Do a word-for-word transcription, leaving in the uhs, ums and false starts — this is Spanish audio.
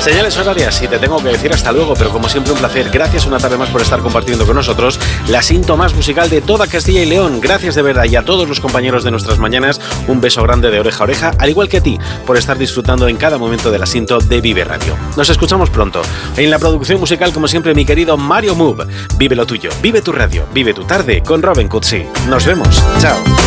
Señales horarias, y te tengo que decir hasta luego, pero como siempre un placer. Gracias una tarde más por estar compartiendo con nosotros la cinta más musical de toda Castilla y León. Gracias de verdad, y a todos los compañeros de nuestras mañanas, un beso grande de oreja a oreja, al igual que a ti, por estar disfrutando en cada momento de la cinta de Vive Radio. Nos escuchamos pronto. En la producción musical, como siempre, mi querido Mario Move. Vive lo tuyo, vive tu radio, vive tu tarde con Robin Cutsi. Nos vemos. Chao.